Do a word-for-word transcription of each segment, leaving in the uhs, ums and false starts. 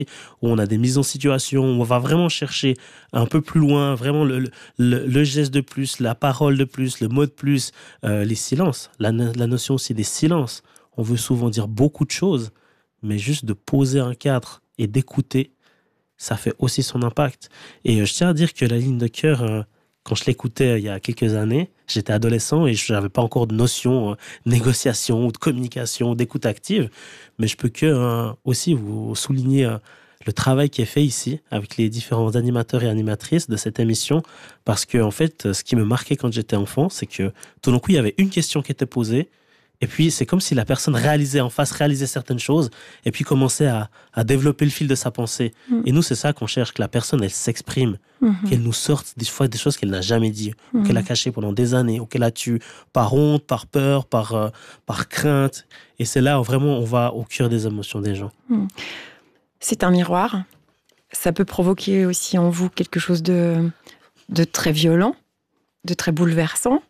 où on a des mises en situation, où on va vraiment chercher un peu plus loin, vraiment le, le, le geste de plus, la parole de plus, le mot de plus, euh, les silences, la, la notion aussi des silences. On veut souvent dire beaucoup de choses, mais juste de poser un cadre et d'écouter, ça fait aussi son impact. Et euh, je tiens à dire que la ligne de cœur, euh, quand je l'écoutais euh, il y a quelques années, j'étais adolescent et je n'avais pas encore de notion euh, de négociation ou de communication, d'écoute active, mais je peux que euh, aussi vous souligner euh, le travail qui est fait ici avec les différents animateurs et animatrices de cette émission, parce que en fait, ce qui me marquait quand j'étais enfant, c'est que tout d'un coup, il y avait une question qui était posée. Et puis, c'est comme si la personne réalisait en face, réalisait certaines choses, et puis commençait à, à développer le fil de sa pensée. Mmh. Et nous, c'est ça qu'on cherche, que la personne, elle s'exprime, mmh. qu'elle nous sorte des fois des choses qu'elle n'a jamais dit, mmh. ou qu'elle a cachées pendant des années, ou qu'elle a tues par honte, par peur, par, euh, par crainte. Et c'est là où vraiment on va au cœur des émotions des gens. Mmh. C'est un miroir. Ça peut provoquer aussi en vous quelque chose de, de très violent, de très bouleversant.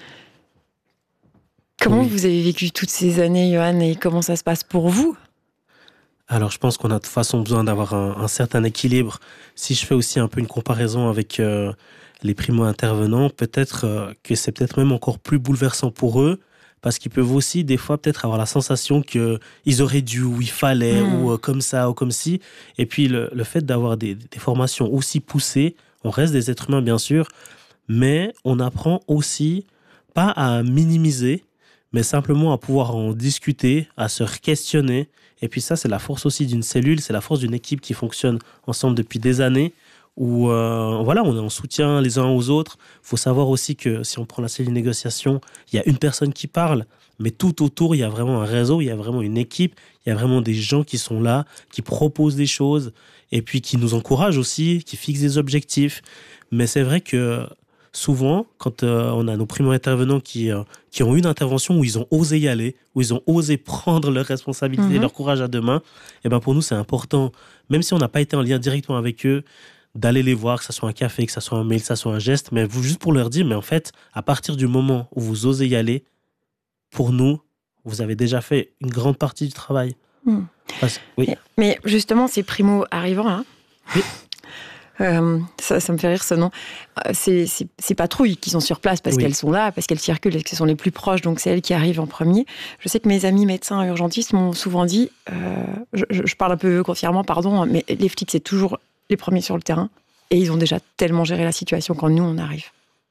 Comment oui. vous avez vécu toutes ces années, Johan, et comment ça se passe pour vous ? Alors, je pense qu'on a de toute façon besoin d'avoir un, un certain équilibre. Si je fais aussi un peu une comparaison avec euh, les primo-intervenants, peut-être euh, que c'est peut-être même encore plus bouleversant pour eux, parce qu'ils peuvent aussi, des fois, peut-être avoir la sensation qu'ils auraient dû, ou il fallait, mmh. ou euh, comme ça, ou comme ci. Et puis, le, le fait d'avoir des, des formations aussi poussées, on reste des êtres humains, bien sûr, mais on apprend aussi, pas à minimiser, mais simplement à pouvoir en discuter, à se questionner. Et puis ça, c'est la force aussi d'une cellule, c'est la force d'une équipe qui fonctionne ensemble depuis des années, où euh, voilà, on est en soutien les uns aux autres. Il faut savoir aussi que si on prend la cellule de négociation, il y a une personne qui parle, mais tout autour, il y a vraiment un réseau, il y a vraiment une équipe, il y a vraiment des gens qui sont là, qui proposent des choses, et puis qui nous encouragent aussi, qui fixent des objectifs. Mais c'est vrai que souvent, quand euh, on a nos primo-intervenants qui, euh, qui ont eu une intervention où ils ont osé y aller, où ils ont osé prendre leurs responsabilités, mmh. leur courage à deux mains, et ben pour nous, c'est important, même si on n'a pas été en lien directement avec eux, d'aller les voir, que ce soit un café, que ce soit un mail, que ce soit un geste, mais vous, juste pour leur dire, mais en fait, à partir du moment où vous osez y aller, pour nous, vous avez déjà fait une grande partie du travail. Mmh. Parce, oui. mais, mais justement, ces primo-arrivants, là, oui. Euh, ça, ça me fait rire ce nom. C'est, c'est, c'est patrouilles qui sont sur place parce oui. qu'elles sont là, parce qu'elles circulent, et que ce sont les plus proches, donc c'est elles qui arrivent en premier. Je sais que mes amis médecins urgentistes m'ont souvent dit, euh, je, je parle un peu grossièrement, pardon, mais les flics, c'est toujours les premiers sur le terrain et ils ont déjà tellement géré la situation quand nous, on arrive.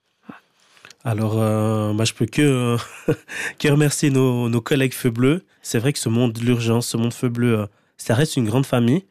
Alors, euh, bah, je peux que, euh, que remercier nos, nos collègues Feu Bleu. C'est vrai que ce monde de l'urgence, ce monde Feu Bleu, euh, ça reste une grande famille.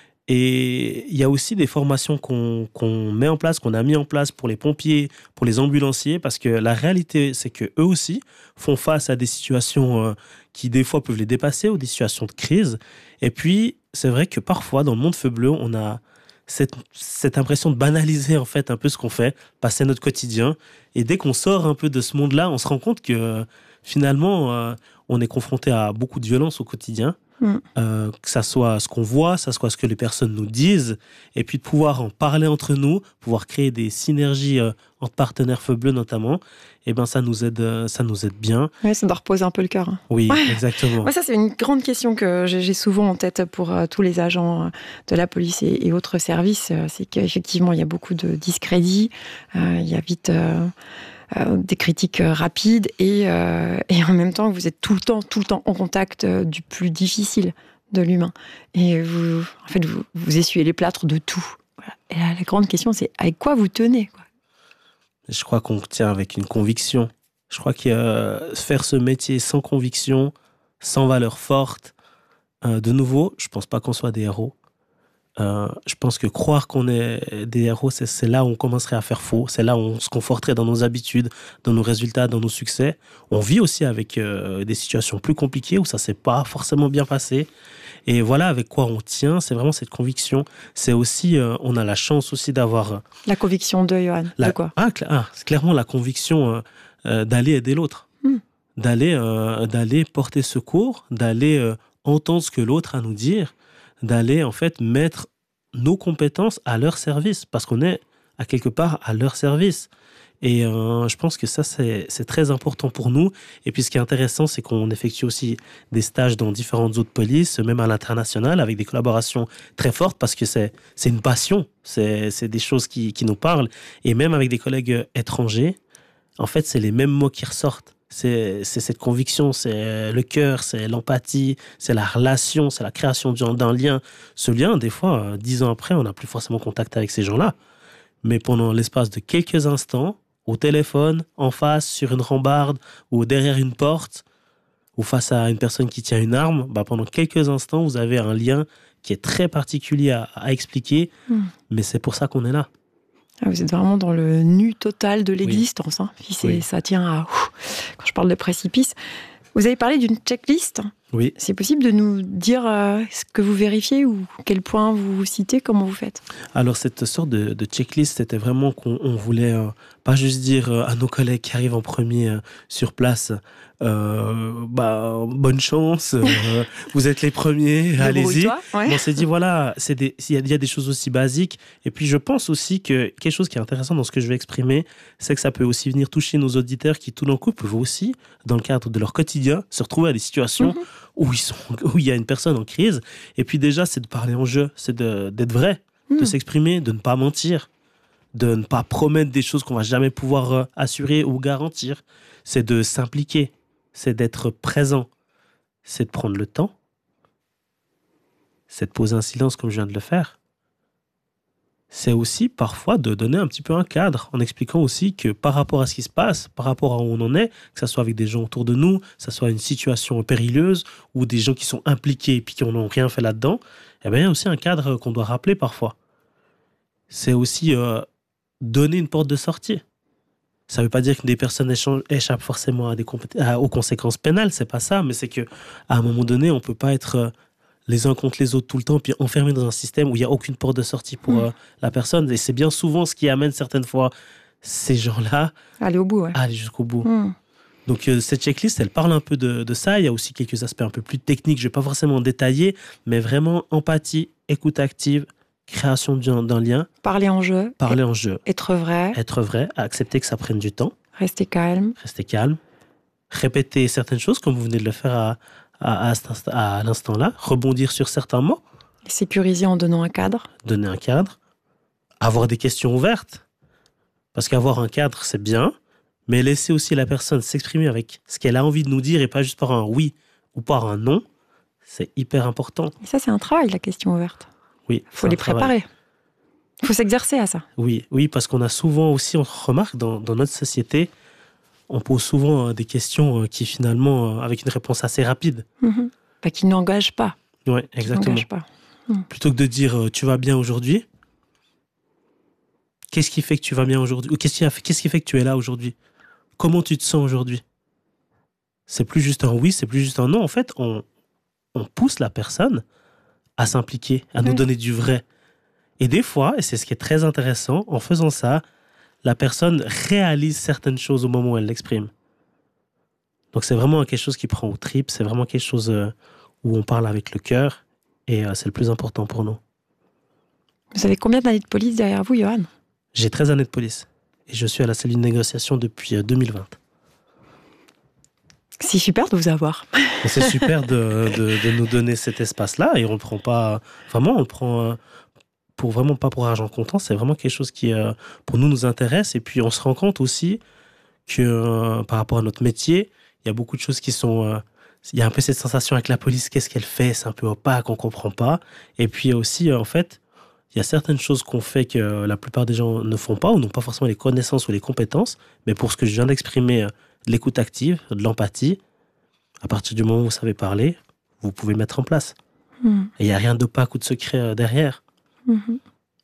Et il y a aussi des formations qu'on, qu'on met en place, qu'on a mis en place pour les pompiers, pour les ambulanciers, parce que la réalité, c'est qu'eux aussi font face à des situations euh, qui, des fois, peuvent les dépasser, ou des situations de crise. Et puis, c'est vrai que parfois, dans le monde Feu Bleu, on a cette, cette impression de banaliser, en fait, un peu ce qu'on fait, passer notre quotidien. Et dès qu'on sort un peu de ce monde-là, on se rend compte que, finalement, euh, on est confronté à beaucoup de violence au quotidien. Mmh. Euh, que ça soit ce qu'on voit, ça soit ce que les personnes nous disent, et puis de pouvoir en parler entre nous, pouvoir créer des synergies euh, entre partenaires Feu Bleu notamment, et ben ça nous aide, euh, ça nous aide bien. Oui, ça doit reposer un peu le cœur. Hein. Oui, ouais. exactement. Ouais, ça c'est une grande question que j'ai, j'ai souvent en tête pour euh, tous les agents de la police et, et autres services, c'est qu'effectivement il y a beaucoup de discrédit, euh, il y a vite euh, Euh, des critiques euh, rapides et, euh, et en même temps vous êtes tout le temps, tout le temps en contact euh, du plus difficile de l'humain et vous, en fait, vous, vous essuyez les plâtres de tout. Voilà. Et là, la grande question, c'est avec quoi vous tenez, quoi. Je crois qu'on tient avec une conviction. Je crois que euh, faire ce métier sans conviction, sans valeur forte, euh, de nouveau, je pense pas qu'on soit des héros. Euh, je pense que croire qu'on est des héros, c'est, c'est là où on commencerait à faire faux. C'est là où on se conforterait dans nos habitudes, dans nos résultats, dans nos succès. On vit aussi avec euh, des situations plus compliquées où ça s'est pas forcément bien passé. Et voilà avec quoi on tient, c'est vraiment cette conviction. C'est aussi, euh, on a la chance aussi d'avoir... La conviction de Johan, la, de quoi ah, cl- ah, c'est clairement la conviction euh, euh, d'aller aider l'autre. Mm. D'aller, euh, d'aller porter secours, d'aller euh, entendre ce que l'autre a à nous dire, d'aller en fait mettre nos compétences à leur service, parce qu'on est à quelque part à leur service. Et euh, je pense que ça, c'est, c'est très important pour nous. Et puis, ce qui est intéressant, c'est qu'on effectue aussi des stages dans différentes autres polices, même à l'international, avec des collaborations très fortes, parce que c'est, c'est une passion. C'est, c'est des choses qui, qui nous parlent. Et même avec des collègues étrangers, en fait, c'est les mêmes mots qui ressortent. C'est, c'est cette conviction, c'est le cœur, c'est l'empathie, c'est la relation, c'est la création d'un, d'un lien. Ce lien, des fois, dix ans après, on n'a plus forcément contact avec ces gens-là. Mais pendant l'espace de quelques instants, au téléphone, en face, sur une rambarde, ou derrière une porte, ou face à une personne qui tient une arme, bah pendant quelques instants, vous avez un lien qui est très particulier à, à expliquer, mmh. mais c'est pour ça qu'on est là. Ah, vous êtes vraiment dans le nu total de l'existence. Oui. Hein. Puis c'est, oui. Ça tient à... Ouf, quand je parle de précipice. Vous avez parlé d'une checklist. Oui. C'est possible de nous dire euh, ce que vous vérifiez ou quel point vous citez, comment vous faites? Alors, cette sorte de, de checklist, c'était vraiment qu'on on voulait euh, pas juste dire euh, à nos collègues qui arrivent en premier euh, sur place, euh, bah, bonne chance, euh, vous êtes les premiers, allez-y. Ouais. On s'est dit, voilà, c'est des, il y a, il y a des choses aussi basiques. Et puis, je pense aussi que quelque chose qui est intéressant dans ce que je vais exprimer, c'est que ça peut aussi venir toucher nos auditeurs qui, tout d'un coup, peuvent aussi, dans le cadre de leur quotidien, se retrouver à des situations mm-hmm. où, ils sont, où il y a une personne en crise. Et puis déjà, c'est de parler en jeu, c'est de, d'être vrai, mm. de s'exprimer, de ne pas mentir, de ne pas promettre des choses qu'on va jamais pouvoir assurer ou garantir. C'est de s'impliquer, c'est d'être présent, c'est de prendre le temps, c'est de poser un silence comme je viens de le faire. C'est aussi parfois de donner un petit peu un cadre en expliquant aussi que par rapport à ce qui se passe, par rapport à où on en est, que ce soit avec des gens autour de nous, que ce soit une situation périlleuse ou des gens qui sont impliqués et puis qui n'ont rien fait là-dedans, eh bien, il y a aussi un cadre qu'on doit rappeler parfois. C'est aussi euh, donner une porte de sortie. Ça ne veut pas dire que des personnes échappent forcément à des compé- à, aux conséquences pénales, c'est pas ça, mais c'est qu'à un moment donné, on ne peut pas être... Euh, les uns contre les autres tout le temps, puis enfermés dans un système où il n'y a aucune porte de sortie pour mmh. euh, la personne. Et c'est bien souvent ce qui amène certaines fois ces gens-là aller au bout, ouais. à aller jusqu'au bout. Mmh. Donc euh, cette checklist, elle parle un peu de, de ça. Il y a aussi quelques aspects un peu plus techniques, je ne vais pas forcément détailler, mais vraiment empathie, écoute active, création d'un, d'un lien. Parler en jeu. Parler en jeu. Être vrai. Être vrai, accepter que ça prenne du temps. Rester calme. Rester calme. Répéter certaines choses, comme vous venez de le faire à... À, à, à l'instant-là, rebondir sur certains mots. Sécuriser en donnant un cadre. Donner un cadre. Avoir des questions ouvertes. Parce qu'avoir un cadre, c'est bien, mais laisser aussi la personne s'exprimer avec ce qu'elle a envie de nous dire et pas juste par un oui ou par un non, c'est hyper important. Et ça, c'est un travail, la question ouverte. Oui. Il faut les préparer. Il faut s'exercer à ça. Oui, oui, parce qu'on a souvent aussi, on remarque dans, dans notre société, on pose souvent des questions qui, finalement, avec une réponse assez rapide. Mmh. Bah, qui n'engagent pas. Oui, exactement. Qui pas. Mmh. Plutôt que de dire « tu vas bien aujourd'hui », qu'est-ce qui fait que tu vas bien aujourd'hui ? Ou qu'est-ce qui, a fait, qu'est-ce qui fait que tu es là aujourd'hui ? Comment tu te sens aujourd'hui ? C'est plus juste un oui, c'est plus juste un non. En fait, on, on pousse la personne à s'impliquer, à mmh. nous donner du vrai. Et des fois, et c'est ce qui est très intéressant, en faisant ça, la personne réalise certaines choses au moment où elle l'exprime. Donc c'est vraiment quelque chose qui prend aux tripes, c'est vraiment quelque chose où on parle avec le cœur, et c'est le plus important pour nous. Vous avez combien d'années de police derrière vous, Johan ? J'ai treize années de police, et je suis à la cellule de négociation depuis deux mille vingt. C'est super de vous avoir. Et c'est super de, de, de nous donner cet espace-là, et on le prend pas... Vraiment, on le prend... pour vraiment pas pour argent comptant, c'est vraiment quelque chose qui, euh, pour nous, nous intéresse. Et puis, on se rend compte aussi que euh, par rapport à notre métier, il y a beaucoup de choses qui sont... Euh, il y a un peu cette sensation avec la police, qu'est-ce qu'elle fait ? C'est un peu opaque, on comprend pas. Et puis aussi, euh, en fait, il y a certaines choses qu'on fait que euh, la plupart des gens ne font pas ou n'ont pas forcément les connaissances ou les compétences. Mais pour ce que je viens d'exprimer, euh, de l'écoute active, de l'empathie, à partir du moment où vous savez parler, vous pouvez mettre en place. Mmh. Et il n'y a rien d'opaque ou de secret euh, derrière. Mmh.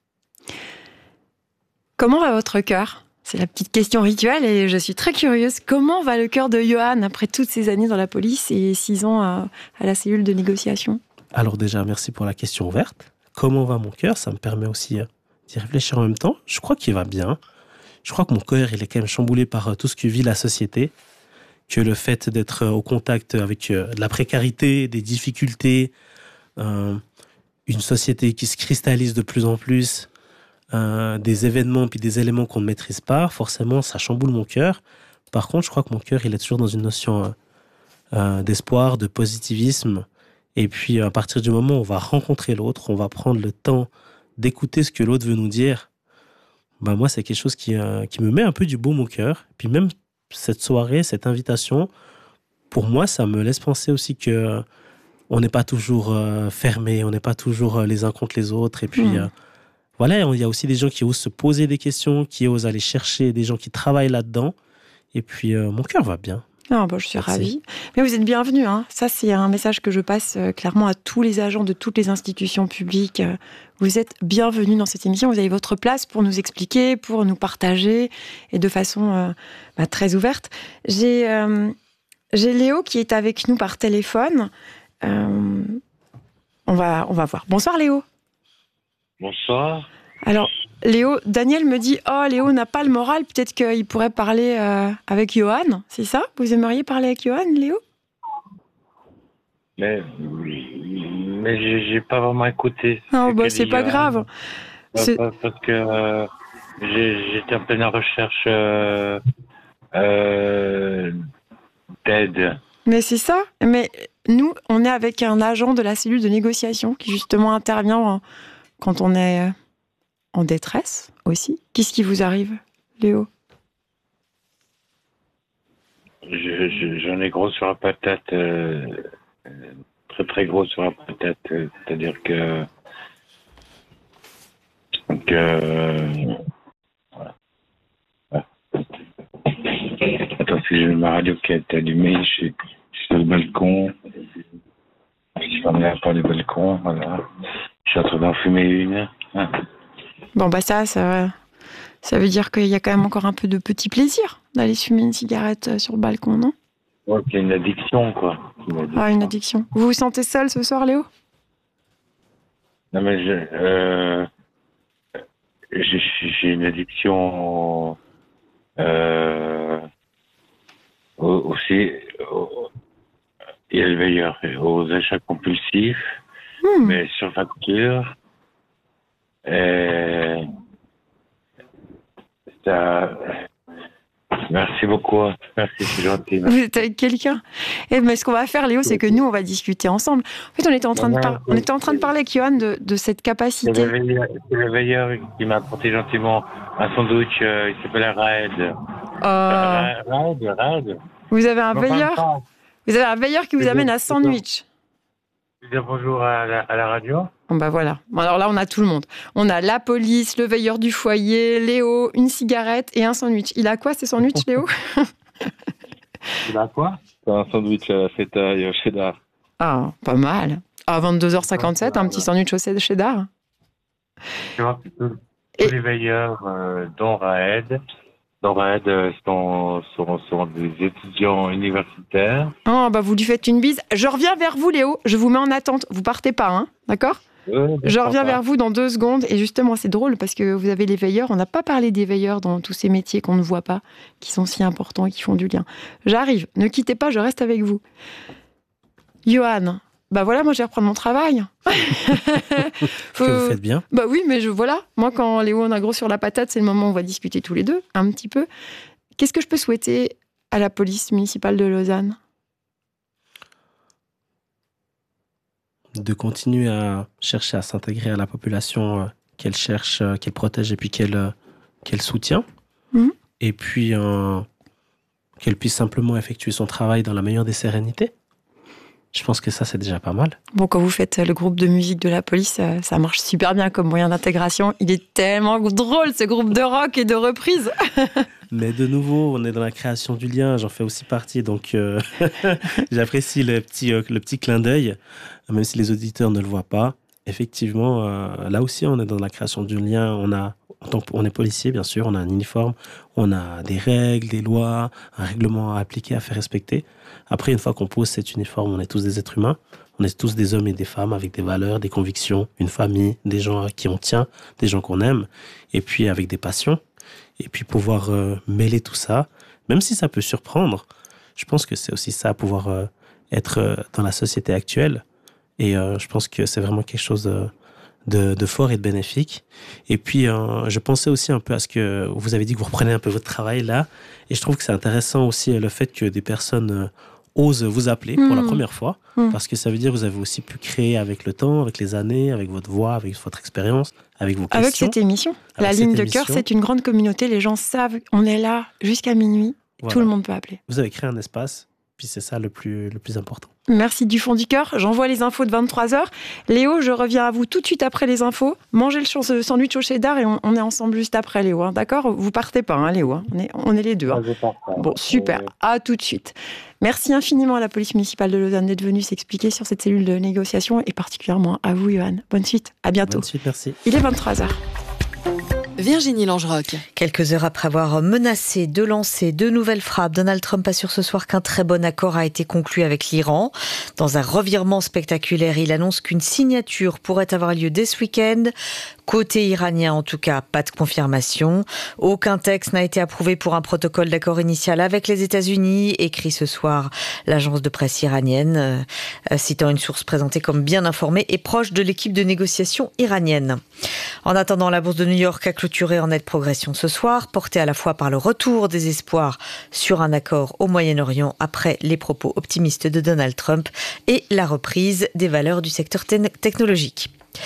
Comment va votre cœur ? C'est la petite question rituelle et je suis très curieuse. Comment va le cœur de Johan après toutes ces années dans la police et six ans à, à la cellule de négociation ? Alors déjà, merci pour la question ouverte. Comment va mon cœur ? Ça me permet aussi euh, d'y réfléchir en même temps. Je crois qu'il va bien. Je crois que mon cœur, il est quand même chamboulé par euh, tout ce que vit la société. Que le fait d'être euh, au contact avec euh, de la précarité, des difficultés... Euh, une société qui se cristallise de plus en plus, euh, des événements puis des éléments qu'on ne maîtrise pas, forcément, ça chamboule mon cœur. Par contre, je crois que mon cœur, il est toujours dans une notion euh, euh, d'espoir, de positivisme. Et puis, à partir du moment où on va rencontrer l'autre, on va prendre le temps d'écouter ce que l'autre veut nous dire. Bah moi, c'est quelque chose qui, euh, qui me met un peu du baume au cœur. Puis même cette soirée, cette invitation, pour moi, ça me laisse penser aussi que euh, on n'est pas toujours euh, fermé, on n'est pas toujours euh, les uns contre les autres. Et puis, Mmh. euh, voilà, il y a aussi des gens qui osent se poser des questions, qui osent aller chercher, des gens qui travaillent là-dedans. Et puis, euh, mon cœur va bien. Ah, bah, je suis Merci. ravie. Mais vous êtes bienvenus. Hein. Ça, c'est un message que je passe euh, clairement à tous les agents de toutes les institutions publiques. Euh, Vous êtes bienvenus dans cette émission. Vous avez votre place pour nous expliquer, pour nous partager, et de façon euh, bah, très ouverte. J'ai euh, j'ai Léo qui est avec nous par téléphone. Euh, on va, on va voir. Bonsoir Léo. Bonsoir. Alors, Léo, Daniel me dit « Oh, Léo n'a pas le moral, peut-être qu'il pourrait parler euh, avec Johan. » C'est ça? Vous aimeriez parler avec Johan, Léo? Mais, mais j'ai j'ai pas vraiment écouté. Non, ce bah, qu'a c'est dit pas Johan. grave. Pas- C'est- pas- Parce que euh, j'ai- j'étais en pleine recherche euh, euh, d'aide. Mais c'est ça. Mais nous, on est avec un agent de la cellule de négociation qui justement intervient en- quand on est euh, en détresse aussi. Qu'est-ce qui vous arrive, Léo? Je- je- J'en ai gros sur la patate, euh, euh, très très gros sur la patate. euh, C'est-à-dire que que euh, voilà. Ah. Attends, si j'ai ma radio qui a été allumée, je suis, je suis sur le balcon. Je suis emmené par le balcon, voilà. Je suis en train d'en fumer une. Ah. Bon, bah ça, ça, ça veut dire qu'il y a quand même encore un peu de petit plaisir d'aller se fumer une cigarette euh, sur le balcon, non? Ouais, c'est une addiction, quoi. Une addiction. Ah, une addiction. Vous vous sentez seul ce soir, Léo? Non, mais je, euh, j'ai j'ai une addiction euh, au- aussi au- il y a le veilleur, aux achats compulsifs, Hmm. mais sur facture. Et ça, merci beaucoup. Merci, c'est gentil. Vous êtes avec quelqu'un? Eh, mais ce qu'on va faire, Léo, c'est que nous, on va discuter ensemble. En fait, on était en train de, par- on était en train de parler avec Johan de, de cette C'est capacité. le veilleur, c'est le veilleur qui m'a apporté gentiment un sandwich, euh, il s'appelle Raed. Euh, Raed, Raed. vous avez un M'en parle veilleur, pas. vous avez un veilleur qui vous C'est amène bon, un c'est sandwich. Je dis bonjour à la, à la radio. Bon, bah voilà. Bon, alors là, on a tout le monde. On a la police, le veilleur du foyer, Léo, une cigarette et un sandwich. Il a quoi, ces sandwichs, Léo? Tu as quoi? Un sandwich à la feta et au cheddar. Ah, pas mal. À vingt-deux heures cinquante-sept, un petit sandwich au cheddar. Tu vois, tous Et- tous les veilleurs, euh, dont Raed, dont Raed euh, sont, sont, sont des étudiants universitaires. Oh, bah vous lui faites une bise. Je reviens vers vous, Léo. Je vous mets en attente. Vous partez pas, hein? D'accord? Euh, Je reviens sympa. vers vous dans deux secondes. Et justement, c'est drôle parce que vous avez les veilleurs. On n'a pas parlé des veilleurs dans tous ces métiers qu'on ne voit pas, qui sont si importants et qui font du lien. J'arrive. Ne quittez pas, je reste avec vous. Johan, bah voilà, moi je vais reprendre mon travail. Faut- Que vous faites bien. Bah oui, mais je voilà. Moi, quand Léo en a gros sur la patate, c'est le moment où on va discuter tous les deux, un petit peu. Qu'est-ce que je peux souhaiter à la police municipale de Lausanne? De continuer à chercher à s'intégrer à la population euh, qu'elle cherche, euh, qu'elle protège et puis qu'elle euh, qu'elle soutient. Mhm. Et puis euh, qu'elle puisse simplement effectuer son travail dans la meilleure des sérénités. Je pense que ça, c'est déjà pas mal. Bon, quand vous faites le groupe de musique de la police, ça, ça marche super bien comme moyen d'intégration. Il est tellement drôle, ce groupe de rock et de reprise. Mais de nouveau, on est dans la création du lien. J'en fais aussi partie. Donc, euh, j'apprécie le petit, euh, le petit clin d'œil, même si les auditeurs ne le voient pas. Effectivement, euh, là aussi, on est dans la création du lien. On, a, en tant que- on est policier, bien sûr. On a un uniforme. On a des règles, des lois, un règlement à appliquer, à faire respecter. Après, une fois qu'on pose cet uniforme, on est tous des êtres humains. On est tous des hommes et des femmes avec des valeurs, des convictions, une famille, des gens à qui on tient, des gens qu'on aime, et puis avec des passions. Et puis pouvoir euh, mêler tout ça, même si ça peut surprendre, je pense que c'est aussi ça, pouvoir euh, être euh, dans la société actuelle. Et euh, je pense que c'est vraiment quelque chose euh, de, de fort et de bénéfique. Et puis, euh, je pensais aussi un peu à ce que vous avez dit, que vous reprenez un peu votre travail là. Et je trouve que c'est intéressant aussi le fait que des personnes euh, osent vous appeler mmh. pour la première fois. Mmh. Parce que ça veut dire que vous avez aussi pu créer avec le temps, avec les années, avec votre voix, avec votre expérience, avec vos questions. Avec cette émission. Avec la ligne de cœur, c'est une grande communauté. Les gens savent, on est là jusqu'à minuit. Voilà. Tout le monde peut appeler. Vous avez créé un espace. Puis c'est ça le plus, le plus important. Merci du fond du cœur. J'envoie les infos de vingt-trois heures. Léo, je reviens à vous tout de suite après les infos. Mangez le sandwich au cheddar et on, on est ensemble juste après, Léo. Hein, d'accord ? Vous partez pas, hein, Léo. Hein. On, est, on est les deux. Hein. Bon, super. À tout de suite. Merci infiniment à la police municipale de Lausanne d'être venue s'expliquer sur cette cellule de négociation et particulièrement à vous, Johan. Bonne suite. À bientôt. Bonne suite, merci. Il est vingt-trois heures. Virginie Langerock. Quelques heures après avoir menacé de lancer de nouvelles frappes, Donald Trump assure ce soir qu'un très bon accord a été conclu avec l'Iran. Dans un revirement spectaculaire, il annonce qu'une signature pourrait avoir lieu dès ce week-end. Côté iranien, en tout cas, pas de confirmation. Aucun texte n'a été approuvé pour un protocole d'accord initial avec les États-Unis, écrit ce soir l'agence de presse iranienne, euh, citant une source présentée comme bien informée et proche de l'équipe de négociation iranienne. En attendant, la bourse de New York a clôturé en nette progression ce soir, portée à la fois par le retour des espoirs sur un accord au Moyen-Orient après les propos optimistes de Donald Trump et la reprise des valeurs du secteur te- technologique.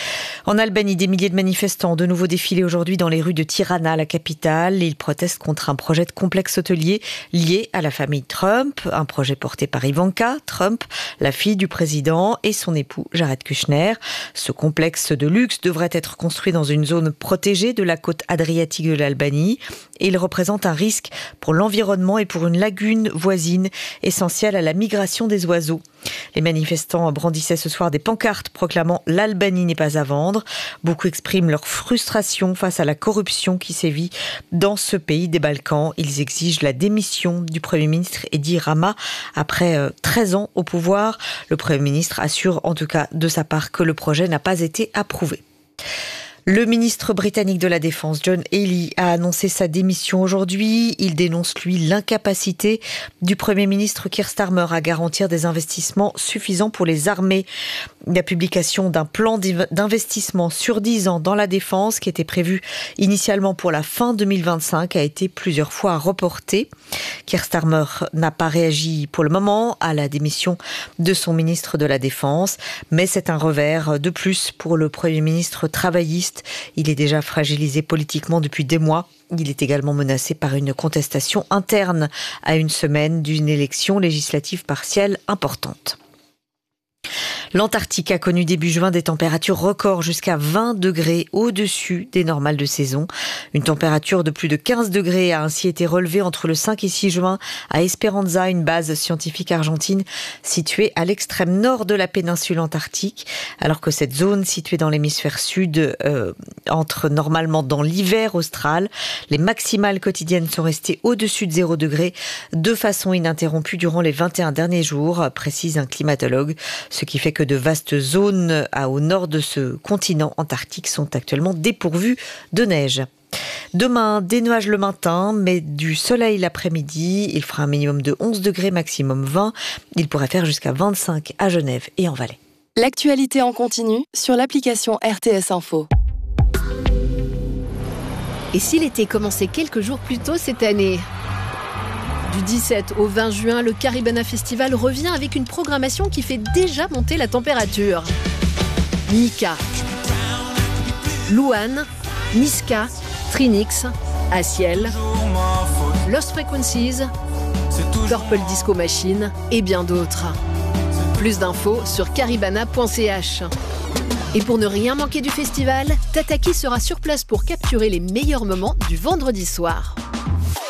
En Albanie, des milliers de manifestants ont de nouveau défilé aujourd'hui dans les rues de Tirana, la capitale. Ils protestent contre un projet de complexe hôtelier lié à la famille Trump, un projet porté par Ivanka Trump, la fille du président, et son époux Jared Kushner. Ce complexe de luxe devrait être construit dans une zone protégée de la côte adriatique de l'Albanie et il représente un risque pour l'environnement et pour une lagune voisine essentielle à la migration des oiseaux. Les manifestants brandissaient ce soir des pancartes proclamant « L'Albanie n'est pas à vendre ». Beaucoup expriment leur frustration face à la corruption qui sévit dans ce pays des Balkans. Ils exigent la démission du Premier ministre Edi Rama après treize ans au pouvoir. Le Premier ministre assure en tout cas de sa part que le projet n'a pas été approuvé. Le ministre britannique de la Défense, John Healey, a annoncé sa démission aujourd'hui. Il dénonce, lui, l'incapacité du Premier ministre Keir Starmer à garantir des investissements suffisants pour les armées. La publication d'un plan d'investissement sur dix ans dans la défense, qui était prévu initialement pour la fin deux mille vingt-cinq, a été plusieurs fois reportée. Keir Starmer n'a pas réagi pour le moment à la démission de son ministre de la Défense, mais c'est un revers de plus pour le Premier ministre travailliste. Il est déjà fragilisé politiquement depuis des mois. Il est également menacé par une contestation interne à une semaine d'une élection législative partielle importante. L'Antarctique a connu début juin des températures records jusqu'à vingt degrés au-dessus des normales de saison. Une température de plus de quinze degrés a ainsi été relevée entre le cinq et six juin à Esperanza, une base scientifique argentine située à l'extrême nord de la péninsule antarctique. Alors que cette zone située dans l'hémisphère sud euh, entre normalement dans l'hiver austral, les maximales quotidiennes sont restées au-dessus de zéro degré de façon ininterrompue durant les vingt et un derniers jours, précise un climatologue, ce qui fait que de vastes zones au nord de ce continent antarctique sont actuellement dépourvues de neige. Demain, des nuages le matin, mais du soleil l'après-midi. Il fera un minimum de onze degrés, maximum vingt. Il pourrait faire jusqu'à vingt-cinq à Genève et en Valais. L'actualité en continu sur l'application R T S Info. Et si l'été commençait quelques jours plus tôt cette année ? Du dix-sept au vingt juin, le Caribana Festival revient avec une programmation qui fait déjà monter la température. Mika, Louane, Niska, Trinix, Asiel, Lost Frequencies, Purple Disco Machine et bien d'autres. Plus d'infos sur caribana point c h. Et pour ne rien manquer du festival, Tataki sera sur place pour capturer les meilleurs moments du vendredi soir.